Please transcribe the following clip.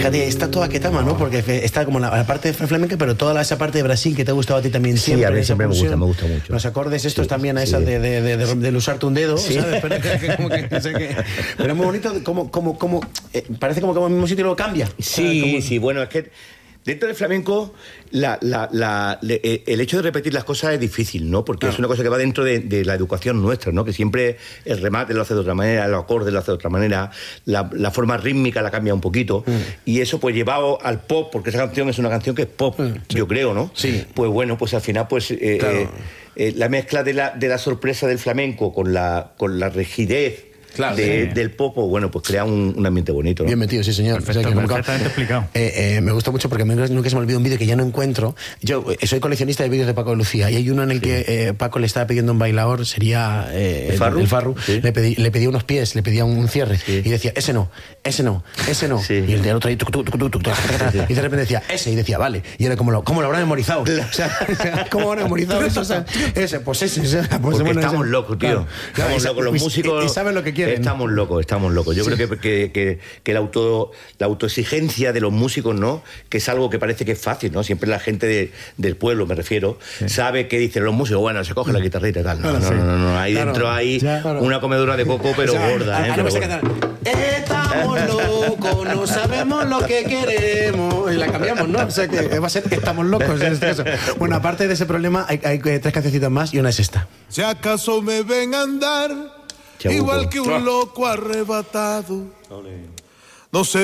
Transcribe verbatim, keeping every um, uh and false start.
fíjate, está toda Ketama, ¿no? Porque está como la, la parte flamenca, pero toda esa parte de Brasil que te ha gustado a ti también sí, siempre. Sí, a mí siempre me gusta, me gusta mucho. Los acordes estos sí, también a sí. esas de, de, de, de, de usarte un dedo, sí. ¿sabes? Pero, que, como que, o sea que, pero es muy bonito, como, como, como, eh, parece como que en el mismo sitio lo cambia. Sí, como... sí, bueno, es que dentro del flamenco la, la, la, le, el hecho de repetir las cosas es difícil, ¿no? Porque claro. es una cosa que va dentro de, de la educación nuestra, ¿no? Que siempre el remate lo hace de otra manera, los acordes lo hace de otra manera, la, la forma rítmica la cambia un poquito, mm. y eso pues llevado al pop, porque esa canción es una canción que es pop, mm, sí. yo creo, ¿no? Sí. Pues bueno, pues al final pues eh, claro. eh, eh, la mezcla de la, de la sorpresa del flamenco con la, con la rigidez Claro, de, sí. del pop, bueno, pues crea un, un ambiente bonito, ¿no? Bien metido, sí, señor. Perfecto, o sea, perfectamente explicado. Eh, eh, me gusta mucho porque nunca se me olvida un vídeo que ya no encuentro. Yo eh, soy coleccionista de vídeos de Paco de Lucía y hay uno en el sí. que eh, Paco le estaba pidiendo un bailador, sería eh, ¿El Farru? El, el Farru. Sí. Le, pedí, le pedía unos pies, le pedía un cierre sí. y decía, ese no, ese no, ese no. Sí. Y el de otro ahí, tuc, tuc, tuc, tuc, tuc, tuc, sí. y de repente decía, ese, y decía, vale. Y era como lo, ¿cómo lo habrán memorizado? O sea, ¿cómo lo habrán memorizado eso? O sea, ese, pues ese. ese pues porque bueno, estamos ese. locos, tío. Claro. Estamos claro, locos, los y, músicos. Y, y saben lo que quieren. Estamos locos, estamos locos. Yo sí. creo que, que, que, que la, auto, la autoexigencia de los músicos, ¿no? Que es algo que parece que es fácil, ¿no? Siempre la gente de, del pueblo, me refiero, sí. sabe que dicen los músicos, bueno, se coge la guitarrita y tal. No, no, no, no, no. Ahí claro. dentro hay ya, claro. una comedura de coco, pero o sea, gorda, ¿eh? Pero gorda. Estamos locos, no sabemos lo que queremos. Y la cambiamos, ¿no? O sea que va a ser estamos locos en este caso. Bueno, aparte de ese problema, hay, hay tres cancioncitas más y una es esta. Si acaso me ven andar Chabuco. Igual que un loco arrebatado, no sé.